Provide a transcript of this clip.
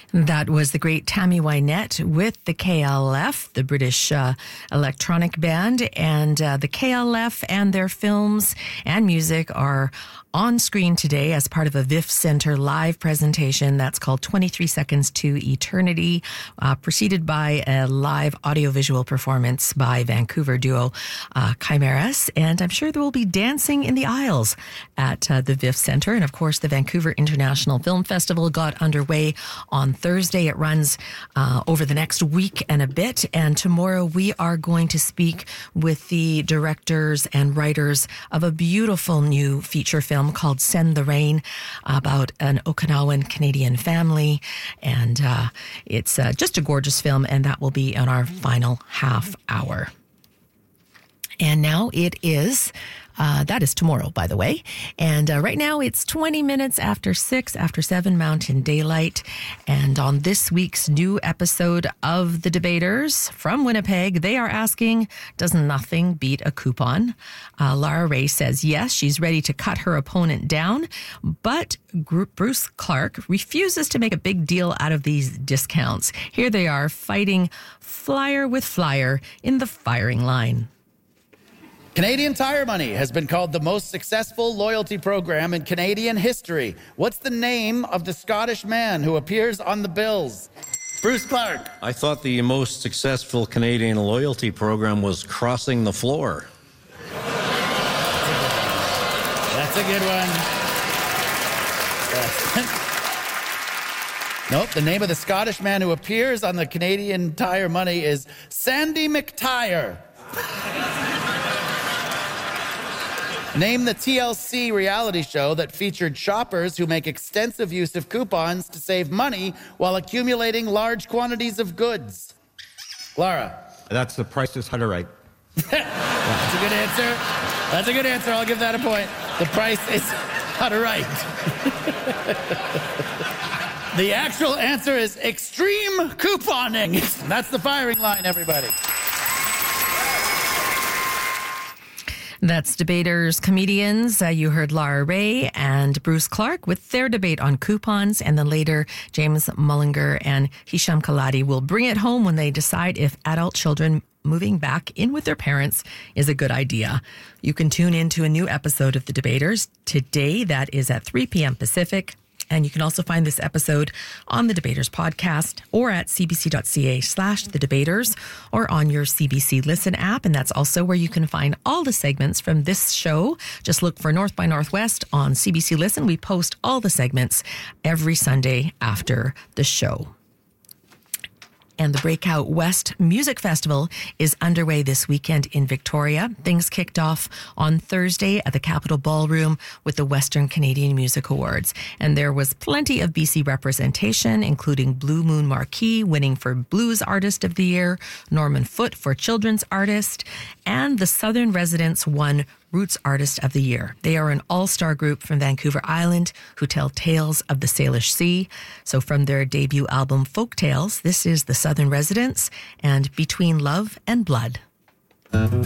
That was the great Tammy Wynette with the KLF, the British electronic band. And the KLF and their films and music are on screen today as part of a VIF Center live presentation that's called 23 Seconds to Eternity, preceded by a live audiovisual performance by Vancouver duo Chimeras. And I'm sure there will be dancing in the aisles at the VIF Center. And of course, the Vancouver International Film Festival got underway on Thursday. It runs over the next week and a bit. And tomorrow we are going to speak with the directors and writers of a beautiful new feature film called Send the Rain, about an Okinawan Canadian family. And it's just a gorgeous film, and that will be in our final half hour. And now it is... that is tomorrow, by the way. And right now it's 20 minutes after 6, after 7 Mountain Daylight. And on this week's new episode of The Debaters from Winnipeg, they are asking, does nothing beat a coupon? Lara Ray says, yes, she's ready to cut her opponent down. But Bruce Clark refuses to make a big deal out of these discounts. Here they are fighting flyer with flyer in the firing line. Canadian Tire Money has been called the most successful loyalty program in Canadian history. What's the name of the Scottish man who appears on the bills? Bruce Clark. I thought the most successful Canadian loyalty program was Crossing the Floor. That's a good one. Nope, the name of the Scottish man who appears on the Canadian Tire Money is Sandy McTire. Name the TLC reality show that featured shoppers who make extensive use of coupons to save money while accumulating large quantities of goods. Lara. That's The Price is Right. That's a good answer. That's a good answer. I'll give that a point. The Price is Right. The actual answer is extreme couponing. That's the firing line, everybody. That's Debaters Comedians. You heard Lara Ray and Bruce Clark with their debate on coupons. And then later, James Mullinger and Hisham Kaladi will bring it home when they decide if adult children moving back in with their parents is a good idea. You can tune into a new episode of The Debaters today. That is at 3 p.m. Pacific. And you can also find this episode on the Debaters podcast or at cbc.ca/The Debaters or on your CBC Listen app. And that's also where you can find all the segments from this show. Just look for North by Northwest on CBC Listen. We post all the segments every Sunday after the show. And the Breakout West Music Festival is underway this weekend in Victoria. Things kicked off on Thursday at the Capitol Ballroom with the Western Canadian Music Awards. And there was plenty of BC representation, including Blue Moon Marquee winning for Blues Artist of the Year, Norman Foote for Children's Artist, and the Southern Residents won Roots Artist of the Year. They are an all-star group from Vancouver Island who tell tales of the Salish Sea. So from their debut album, Folk Tales, this is the Southern Residents and Between Love and Blood.